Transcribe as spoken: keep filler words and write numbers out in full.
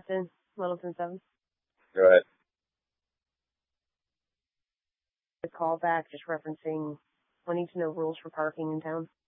Littleton, Littleton seven. Go ahead. The call back just referencing wanting to know rules for parking in town.